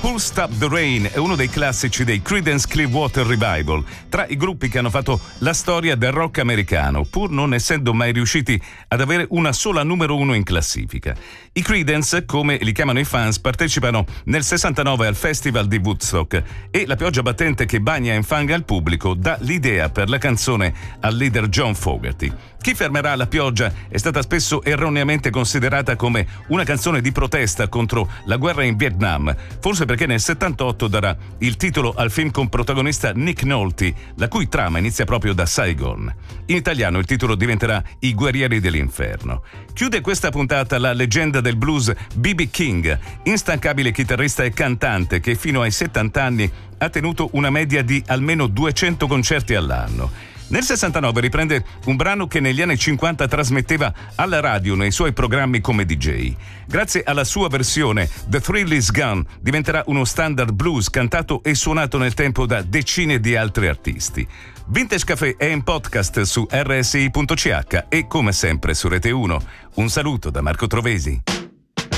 Who'll Stop the Rain è uno dei classici dei Creedence Clearwater Revival, tra i gruppi che hanno fatto la storia del rock americano, pur non essendo mai riusciti ad avere una sola numero uno in classifica. I Creedence, come li chiamano i fans, partecipano nel 69 al Festival di Woodstock e la pioggia battente che bagna e infanga il pubblico dà l'idea per la canzone al leader John Fogerty. Chi fermerà la pioggia è stata spesso erroneamente considerata come una canzone di protesta contro la guerra in Vietnam, forse perché nel 78 darà il titolo al film con protagonista Nick Nolte, la cui trama inizia proprio da Saigon. In italiano il titolo diventerà I guerrieri dell'inferno. Chiude questa puntata la leggenda del blues B.B. King, instancabile chitarrista e cantante che fino ai 70 anni ha tenuto una media di almeno 200 concerti all'anno. Nel 69 riprende un brano che negli anni 50 trasmetteva alla radio nei suoi programmi come DJ. Grazie alla sua versione, The Thrill Is Gone diventerà uno standard blues cantato e suonato nel tempo da decine di altri artisti. Vintage Café è in podcast su rsi.ch e come sempre su Rete 1. Un saluto da Marco Trovesi.